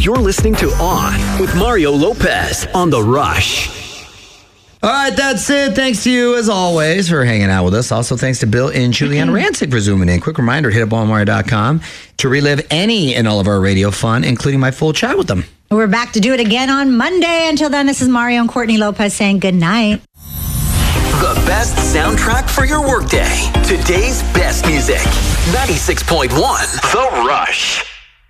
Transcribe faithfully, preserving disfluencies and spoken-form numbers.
You're listening to On with Mario Lopez on The Rush. All right, that's it. Thanks to you, as always, for hanging out with us. Also, thanks to Bill and Julianne Rancic for zooming in. Quick reminder, hit up on mario dot com to relive any and all of our radio fun, including my full chat with them. We're back to do it again on Monday. Until then, this is Mario and Courtney Lopez saying good night. The best soundtrack for your workday. Today's best music. ninety-six point one The Rush.